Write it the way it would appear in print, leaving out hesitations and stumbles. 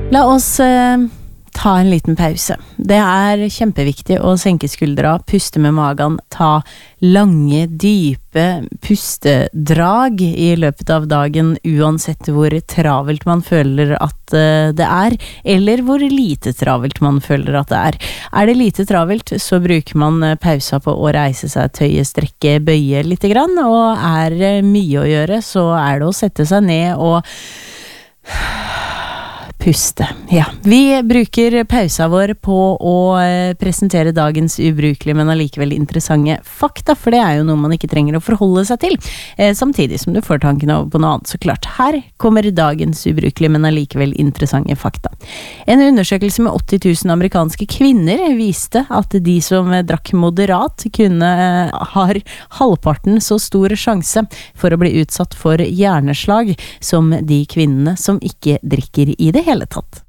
La oss ta en liten pause. Det kjempeviktig å senke skuldra, puste med magen, ta lange, dype pustedrag I løpet av dagen, uansett hvor travelt man føler at det eller hvor lite travelt man føler at det det lite travelt, så bruker man pausa på å reise seg, tøye, strekke, bøye litt grann, og det mye å gjøre, så det å sette seg ned og puste. Ja, vi bruker pausa vår på å presentere dagens ubrukelige, men allikevel interessante fakta, for det jo noe man ikke trenger å forholde seg til, samtidig som du får tanken over på noe annet, så klart. Her kommer dagens ubrukelige, men allikevel interessante fakta. En undersøkelse med 80 000 amerikanske kvinner viste at de som drakk moderat har halvparten så stor sjanse for å bli utsatt for hjerneslag som de kvinnene som ikke drikker I det hele tatt.